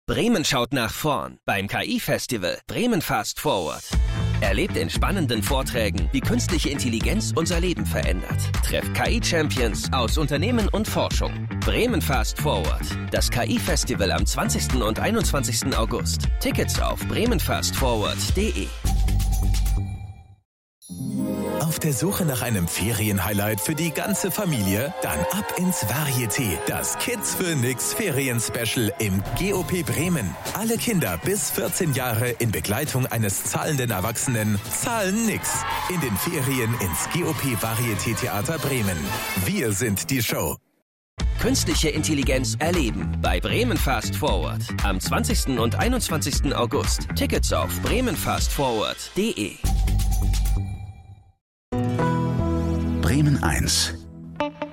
Bremen schaut nach vorn beim KI-Festival Bremen Fast Forward. Erlebt in spannenden Vorträgen, wie künstliche Intelligenz unser Leben verändert. Trefft KI-Champions aus Unternehmen und Forschung. Bremen Fast Forward. Das KI-Festival am 20. und 21. August. Tickets auf bremenfastforward.de. Auf der Suche nach einem Ferienhighlight für die ganze Familie? Dann ab ins Varieté, das Kids für Nix Ferien-Special im GOP Bremen. Alle Kinder bis 14 Jahre in Begleitung eines zahlenden Erwachsenen zahlen nix. In den Ferien ins GOP Varieté Theater Bremen. Wir sind die Show. Künstliche Intelligenz erleben bei Bremen Fast Forward. Am 20. und 21. August. Tickets auf bremenfastforward.de. Bremen 1